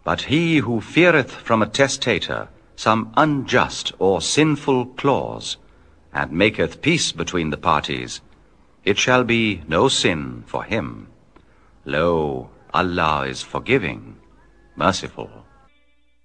But he who feareth from a testator some unjust or sinful clause, and maketh peace between the parties, it shall be no sin for him. Lo, Allah is forgiving, merciful.